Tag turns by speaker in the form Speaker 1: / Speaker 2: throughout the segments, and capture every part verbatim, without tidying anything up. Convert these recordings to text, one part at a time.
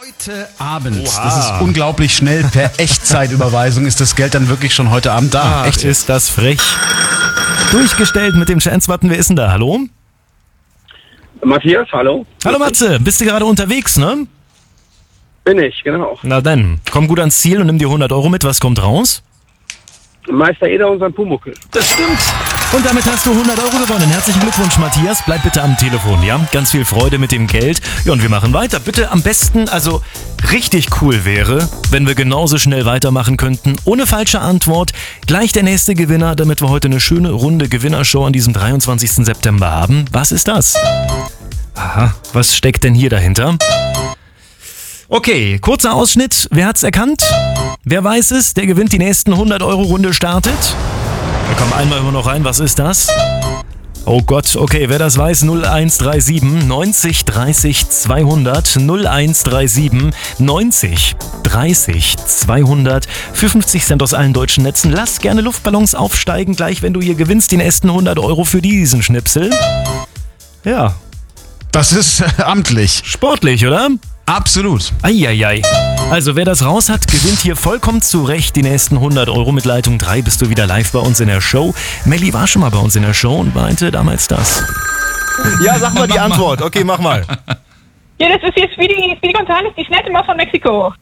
Speaker 1: Heute Abend,
Speaker 2: Oha.
Speaker 1: das ist unglaublich schnell, per Echtzeitüberweisung ist das Geld dann wirklich schon heute Abend da.
Speaker 2: Ach,
Speaker 1: Echt?
Speaker 2: ist das frech. Durchgestellt mit dem Chance-Button, wer ist denn da? Hallo?
Speaker 3: Matthias, hallo.
Speaker 2: Hallo Matze, bist du gerade unterwegs, ne?
Speaker 3: Bin ich, genau.
Speaker 2: Na dann, komm gut ans Ziel und nimm dir hundert Euro mit, was kommt raus?
Speaker 3: Meister Eder und sein Pumuckl.
Speaker 2: Das stimmt. Und damit hast du hundert Euro gewonnen. Herzlichen Glückwunsch, Matthias. Bleib bitte am Telefon, ja? Ganz viel Freude mit dem Geld. Ja, und wir machen weiter. Bitte am besten, also richtig cool wäre, wenn wir genauso schnell weitermachen könnten. Ohne falsche Antwort. Gleich der nächste Gewinner, damit wir heute eine schöne runde Gewinnershow an diesem dreiundzwanzigsten September haben. Was ist das? Aha, was steckt denn hier dahinter? Okay, kurzer Ausschnitt. Wer hat's erkannt? Wer weiß es? Der gewinnt die nächsten hundert Euro Runde startet. Wir kommen einmal immer noch rein. Was ist das? Oh Gott, okay, wer das weiß, null eins drei sieben neunzig dreißig zweihundert null eins drei sieben neunzig dreißig zweihundert für fünfzig Cent aus allen deutschen Netzen. Lass gerne Luftballons aufsteigen, gleich wenn du hier gewinnst, die nächsten hundert Euro für diesen Schnipsel. Ja.
Speaker 1: Das ist äh, amtlich.
Speaker 2: Sportlich, oder?
Speaker 1: Absolut.
Speaker 2: Eieiei. Also wer das raus hat, gewinnt hier vollkommen zu Recht die nächsten hundert Euro. Mit Leitung drei bist du wieder live bei uns in der Show. Melli war schon mal bei uns in der Show und meinte damals das. Ja, sag mal die Antwort. Okay, mach mal.
Speaker 4: Ja, das ist hier Speedy, Speedy Gonzales, die schnellste Maus von Mexiko.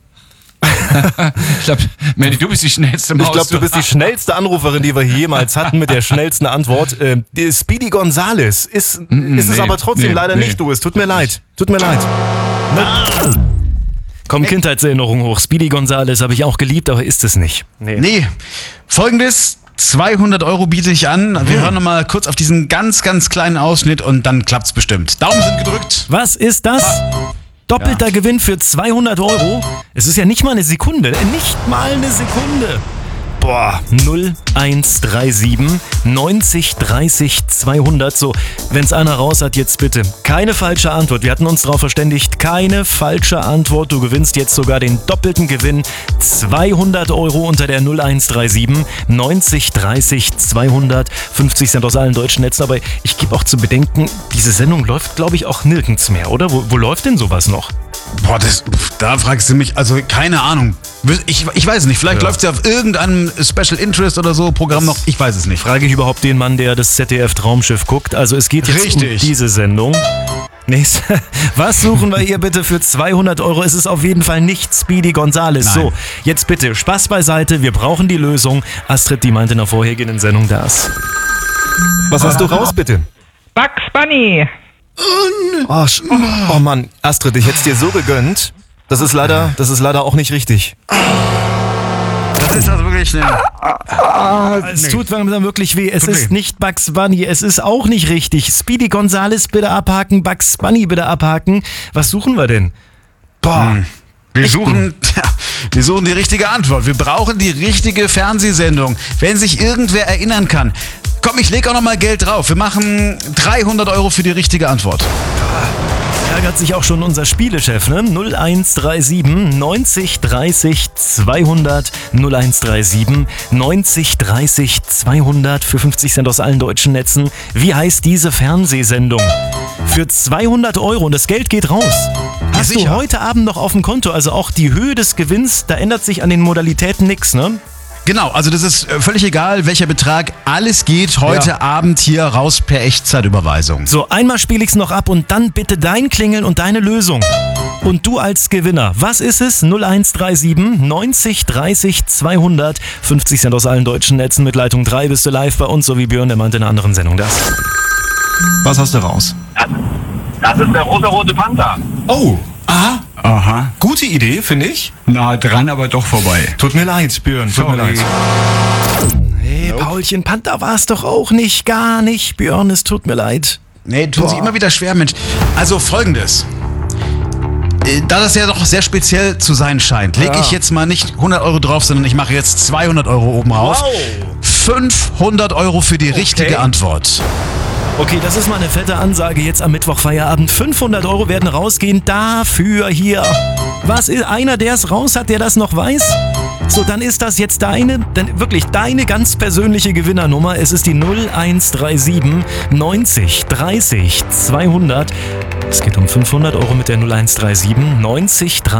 Speaker 1: Ich glaube, Melli, du bist die schnellste Maus.
Speaker 2: Ich glaube, du bist die schnellste Anruferin, die wir jemals hatten mit der schnellsten Antwort. Ähm, die Speedy Gonzales ist,
Speaker 1: Mm,
Speaker 2: ist es
Speaker 1: nee,
Speaker 2: aber trotzdem
Speaker 1: nee,
Speaker 2: leider
Speaker 1: nee.
Speaker 2: nicht, du. Es tut mir leid. Tut mir leid. Na, komm, Kindheitserinnerung hoch. Speedy Gonzales habe ich auch geliebt, aber ist es nicht. Nee.
Speaker 1: Nee, folgendes, zweihundert Euro biete ich an. Wir hören nochmal kurz auf diesen ganz, ganz kleinen Ausschnitt und dann klappt's bestimmt. Daumen sind gedrückt.
Speaker 2: Was ist das? Doppelter
Speaker 1: Ja.
Speaker 2: Gewinn für zweihundert Euro? Es ist ja nicht mal eine Sekunde. äh, Nicht mal eine Sekunde. Boah, null eins drei sieben neunzig dreißig zweihundert. So, wenn's einer raus hat, jetzt bitte. Keine falsche Antwort. Wir hatten uns darauf verständigt. Keine falsche Antwort. Du gewinnst jetzt sogar den doppelten Gewinn. zweihundert Euro unter der null eins drei sieben neunzig dreißig zweihundert. fünfzig Cent aus allen deutschen Netzen. Aber ich gebe auch zu bedenken, diese Sendung läuft, glaube ich, auch nirgends mehr, oder? Wo, wo läuft denn sowas noch?
Speaker 1: Boah, das, da fragst du mich, also keine Ahnung. Ich, ich weiß nicht, vielleicht
Speaker 2: Ja.
Speaker 1: läuft es ja auf irgendeinem Special Interest oder so Programm noch, ich weiß es nicht.
Speaker 2: Frage ich überhaupt den Mann, der das Z D F Traumschiff guckt? Also es geht jetzt
Speaker 1: Richtig.
Speaker 2: um diese Sendung. Nächste. Was suchen wir hier bitte für zweihundert Euro? Es ist auf jeden Fall nicht Speedy Gonzales.
Speaker 1: Nein.
Speaker 2: So, jetzt bitte Spaß beiseite. Wir brauchen die Lösung. Astrid, die meinte in der vorhergehenden Sendung das. Was hast du raus, bitte?
Speaker 4: Bugs Bunny.
Speaker 2: Oh, sch- oh Mann, Astrid, ich hätte es dir so gegönnt. Das ist leider, das ist leider auch nicht richtig.
Speaker 1: Das ist also wirklich eine...
Speaker 2: Es tut mir wirklich weh. Es
Speaker 1: Tut
Speaker 2: ist
Speaker 1: weh.
Speaker 2: nicht Bugs Bunny. Es ist auch nicht richtig. Speedy Gonzales bitte abhaken. Bugs Bunny bitte abhaken. Was suchen wir denn? Boah.
Speaker 1: Wir suchen, ja, wir suchen die richtige Antwort. Wir brauchen die richtige Fernsehsendung. Wenn sich irgendwer erinnern kann. Komm, ich leg auch noch mal Geld drauf. Wir machen dreihundert Euro für die richtige Antwort.
Speaker 2: Ärgert sich auch schon unser Spielechef, ne? null eins drei sieben neunzig dreißig zweihundert null eins drei sieben neunzig dreißig zweihundert für fünfzig Cent aus allen deutschen Netzen. Wie heißt diese Fernsehsendung? Für zweihundert Euro und das Geld geht raus. Hast du
Speaker 1: sicher.
Speaker 2: heute Abend noch auf dem Konto, also auch die Höhe des Gewinns, da ändert sich an den Modalitäten nichts, ne?
Speaker 1: Genau, also das ist äh, völlig egal, welcher Betrag. Alles geht heute
Speaker 2: Ja.
Speaker 1: Abend hier raus per Echtzeitüberweisung.
Speaker 2: So, einmal spiele ich's noch ab und dann bitte dein Klingeln und deine Lösung. Und du als Gewinner, was ist es? null eins drei sieben neunzig dreißig zweihundert. fünfzig Cent aus allen deutschen Netzen mit Leitung drei bist du live bei uns, so wie Björn, der meinte in einer anderen Sendung das.
Speaker 5: Was hast du raus?
Speaker 3: Das ist der rosa-rote Panther.
Speaker 5: Oh, aha.
Speaker 1: Aha.
Speaker 5: Gute Idee, finde ich.
Speaker 1: Nah dran, aber doch vorbei.
Speaker 5: Tut mir leid, Björn, tut mir
Speaker 1: Sorry.
Speaker 5: leid.
Speaker 2: Hey, Paulchen, Panther war es doch auch nicht, gar nicht. Björn, es tut mir leid.
Speaker 1: Nee, tun sie immer wieder schwer, Mensch. Also folgendes. Äh, Da das ja doch sehr speziell zu sein scheint, lege
Speaker 2: Ja.
Speaker 1: ich jetzt mal nicht hundert Euro drauf, sondern ich mache jetzt zweihundert Euro oben rauf. fünfhundert Euro für die richtige Antwort.
Speaker 2: Okay, das ist mal eine fette Ansage jetzt am Mittwochfeierabend. fünfhundert Euro werden rausgehen dafür hier. Was ist einer, der es raus hat, der das noch weiß? So, dann ist das jetzt deine, dann wirklich deine ganz persönliche Gewinnernummer. Es ist die null eins drei sieben neunzig dreißig zweihundert. Es geht um fünfhundert Euro mit der null eins drei sieben neunzig